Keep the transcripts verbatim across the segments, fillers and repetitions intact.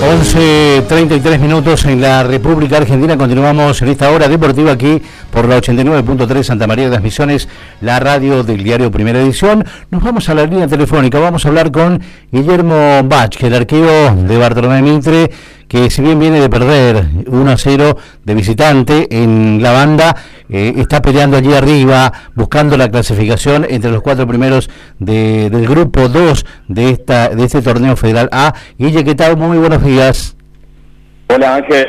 once treinta y tres minutos en la República Argentina. Continuamos en esta hora deportiva aquí por la ochenta y nueve punto tres Santa María de las Misiones, la radio del diario Primera Edición. Nos vamos a la línea telefónica, vamos a hablar con Guillermo Bach, el arquero de Bartolomé Mitre, que si bien viene de perder uno a cero de visitante en la banda, eh, está peleando allí arriba, buscando la clasificación entre los cuatro primeros de, del grupo dos de esta de este torneo Federal A. Guille, ¿qué tal? Muy buenos días. Hola, Ángel.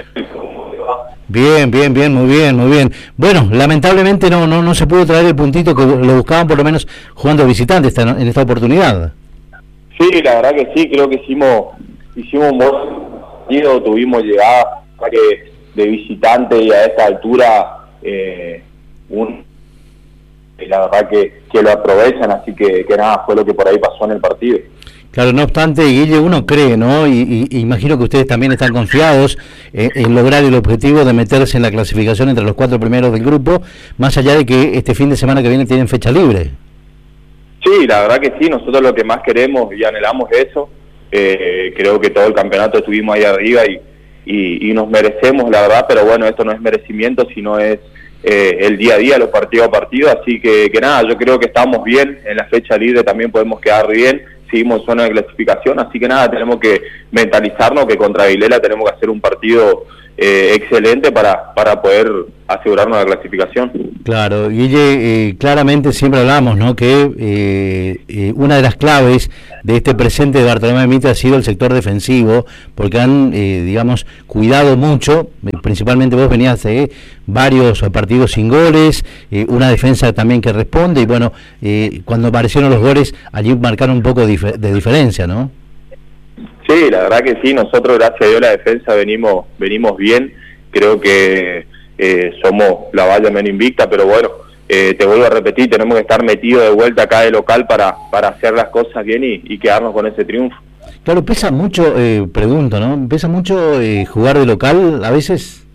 Bien, bien, bien, muy bien, muy bien. Bueno, lamentablemente no no no se pudo traer el puntito que lo buscaban, por lo menos jugando de visitante esta, en esta oportunidad. Sí, la verdad que sí, creo que hicimos hicimos un buen partido, tuvimos llegada que de visitante y a esta altura eh, un la verdad que, que lo aprovechan, así que, que nada, fue lo que por ahí pasó en el partido. Claro, no obstante, Guille, uno cree, ¿no? Y, y imagino que ustedes también están confiados en, en lograr el objetivo de meterse en la clasificación entre los cuatro primeros del grupo, más allá de que este fin de semana que viene tienen fecha libre. Sí, la verdad que sí, nosotros lo que más queremos y anhelamos es eso. Eh, creo que todo el campeonato estuvimos ahí arriba y, y, y nos merecemos, la verdad, pero bueno, esto no es merecimiento, sino es eh, el día a día, los partidos a partido, así que, que nada, yo creo que estamos bien, en la fecha libre también podemos quedar bien, seguimos en zona de clasificación, así que nada, tenemos que mentalizarnos que contra Vilela tenemos que hacer un partido eh, excelente para, para poder asegurarnos la clasificación. Claro, Guille, eh, claramente siempre hablamos, ¿no?, que eh, eh, una de las claves de este presente de Bartolomé Mitre ha sido el sector defensivo, porque han, eh, digamos, cuidado mucho, principalmente vos venías de varios partidos sin goles, eh, una defensa también que responde, y bueno, eh, cuando aparecieron los goles, allí marcaron un poco dif de diferencia, ¿no? Sí, la verdad que sí, nosotros gracias a Dios la defensa venimos venimos bien, creo que eh, somos la valla menos invicta, pero bueno, eh, te vuelvo a repetir, tenemos que estar metidos de vuelta acá de local para, para hacer las cosas bien y, y quedarnos con ese triunfo. Claro, pesa mucho, eh, pregunto, ¿no? ¿Pesa mucho eh, jugar de local a veces?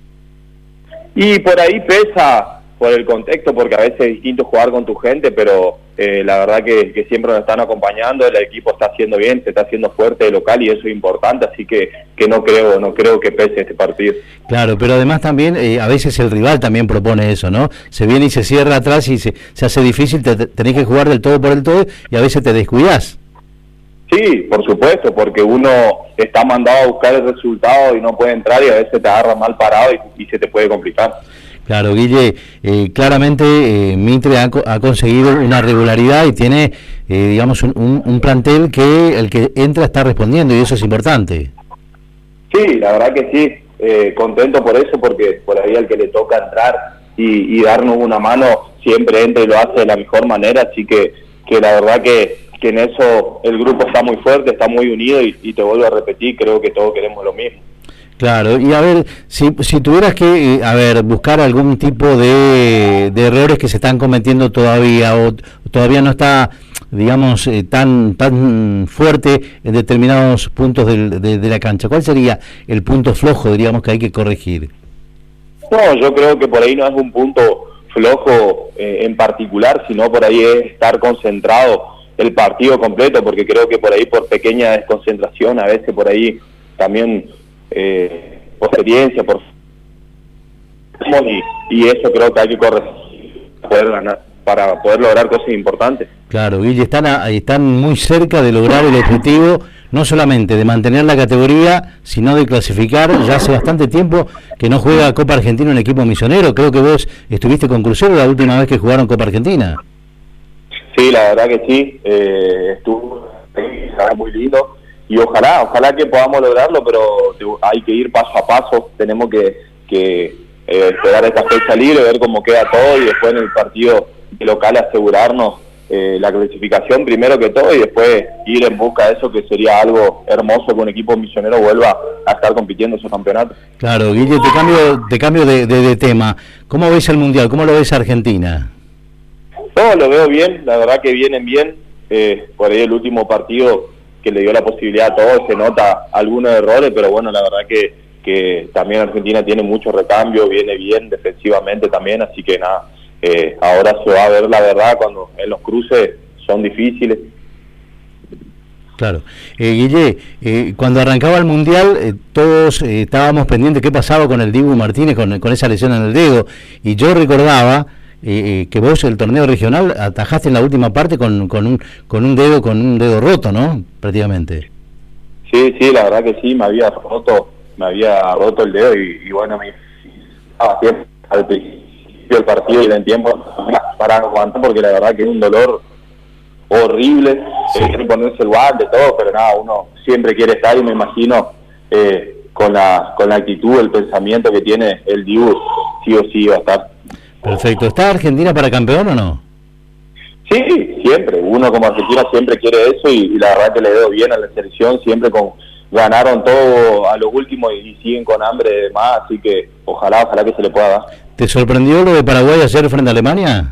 Y por ahí pesa por el contexto, porque a veces es distinto jugar con tu gente, pero eh, la verdad que, que siempre nos están acompañando, el equipo está haciendo bien, se está haciendo fuerte de local y eso es importante, así que, que no creo no creo que pese este partido. Claro, pero además también eh, a veces el rival también propone eso, ¿no? Se viene y se cierra atrás y se, se hace difícil, te, te, tenés que jugar del todo por el todo y a veces te descuidás. Sí, por supuesto, porque uno está mandado a buscar el resultado y no puede entrar y a veces te agarra mal parado y, y se te puede complicar. Claro, Guille, eh, claramente eh, Mitre ha, ha conseguido una regularidad y tiene, eh, digamos, un, un, un plantel que el que entra está respondiendo y eso es importante. Sí, la verdad que sí, eh, contento por eso, porque por ahí al que le toca entrar y, y darnos una mano siempre entra y lo hace de la mejor manera, así que, que la verdad que, que en eso el grupo está muy fuerte, está muy unido y, y te vuelvo a repetir, creo que todos queremos lo mismo. Claro, y a ver, si, si tuvieras que, a ver, buscar algún tipo de, de errores que se están cometiendo todavía, o todavía no está, digamos, eh, tan tan fuerte en determinados puntos del, de, de la cancha, ¿cuál sería el punto flojo, diríamos, que hay que corregir? No, yo creo que por ahí no es un punto flojo eh, en particular, sino por ahí es estar concentrado el partido completo, porque creo que por ahí por pequeña desconcentración, a veces por ahí también... Eh, por experiencia, por y, y eso creo que hay que corregir para poder ganar, para poder lograr cosas importantes. Claro, Guille, están, a, están muy cerca de lograr el objetivo, no solamente de mantener la categoría, sino de clasificar. Ya hace bastante tiempo que no juega Copa Argentina un equipo misionero. Creo que vos estuviste con Crucero la última vez que jugaron Copa Argentina. Sí, la verdad que sí, eh, estuvo muy lindo. Y ojalá, ojalá que podamos lograrlo, pero hay que ir paso a paso, tenemos que, que eh, esperar esta fecha libre, ver cómo queda todo y después en el partido local asegurarnos eh, la clasificación primero que todo y después ir en busca de eso, que sería algo hermoso que un equipo misionero vuelva a estar compitiendo esos campeonatos. Claro, Guille, te cambio, te cambio de, de, de tema. ¿Cómo ves el Mundial? ¿Cómo lo ves a Argentina? No, lo veo bien, la verdad que vienen bien, eh, por ahí el último partido que le dio la posibilidad a todos, se nota algunos errores, pero bueno, la verdad que, que también Argentina tiene mucho recambio, viene bien defensivamente también, así que nada, eh, ahora se va a ver la verdad cuando en los cruces son difíciles. Claro. Eh, Guille, eh, cuando arrancaba el Mundial, eh, todos eh, estábamos pendientes de qué pasaba con el Dibu Martínez, con, con esa lesión en el dedo, y yo recordaba eh, que vos el torneo regional atajaste en la última parte con, con, un, con un dedo con un dedo roto, ¿no? Prácticamente. Sí, sí, la verdad que sí, me había roto, me había roto el dedo y, y bueno, me estaba siempre al principio del partido y en tiempo para aguantar porque la verdad que es un dolor horrible, sí. eh, ponerse el guante, todo, pero nada, uno siempre quiere estar y me imagino eh, con la con la actitud, el pensamiento que tiene el Dibu, sí o sí va a estar. Perfecto. ¿Está Argentina para campeón o no? Sí, siempre, uno como Argentina siempre quiere eso y, y la verdad que le dio bien a la selección, siempre con ganaron todo a lo último y, y siguen con hambre de más, así que ojalá, ojalá que se le pueda dar. ¿Te sorprendió lo de Paraguay ayer frente a Alemania?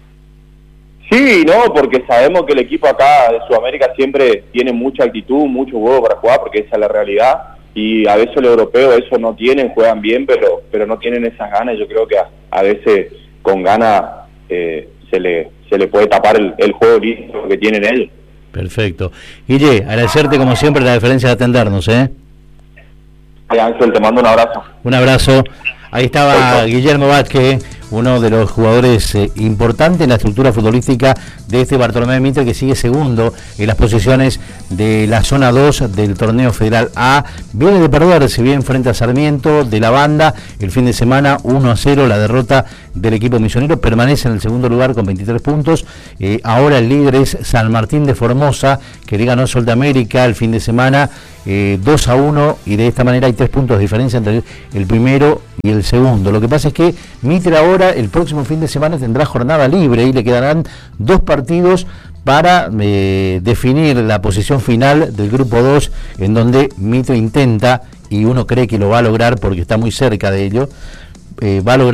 Sí, no, porque sabemos que el equipo acá de Sudamérica siempre tiene mucha actitud, mucho huevo para jugar, porque esa es la realidad, y a veces los europeos eso no tienen, juegan bien, pero pero no tienen esas ganas. Yo creo que a, a veces con ganas eh, se le se le puede tapar el, el juego listo que tienen ellos. Perfecto. Guille, agradecerte como siempre la deferencia de atendernos, ¿eh? Ay, Ángel, te mando un abrazo. Un abrazo. Ahí estaba Guillermo Vázquez, uno de los jugadores eh, importantes en la estructura futbolística de este Bartolomé Mitre, que sigue segundo en las posiciones de la zona dos del torneo Federal A. Viene de perder, si bien frente a Sarmiento de la Banda, el fin de semana uno a cero, la derrota del equipo misionero, permanece en el segundo lugar con veintitrés puntos. Eh, ahora el líder es San Martín de Formosa, que le ganó Sol de América el fin de semana eh, dos a uno, y de esta manera hay tres puntos de diferencia entre el, el primero y el segundo. Lo que pasa es que Mitre ahora el próximo fin de semana tendrá jornada libre y le quedarán dos partidos para eh, definir la posición final del grupo dos, en donde Mitre intenta, y uno cree que lo va a lograr porque está muy cerca de ello, eh, va a lograr